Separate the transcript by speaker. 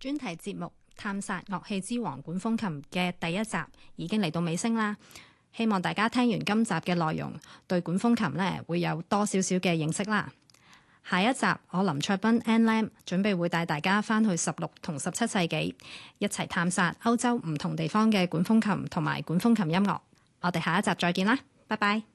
Speaker 1: 專題節目《探索樂器之王管風琴》嘅第一集已經嚟到尾聲啦，希望大家聽完今集嘅內容，對管風琴呢會有多少少嘅認識啦。下一集我林卓斌 Ann Lam 準備會帶大家翻去16同17世紀，一齊探索歐洲唔同地方嘅管風琴同埋管風琴音樂。我哋下一集再見啦，拜拜。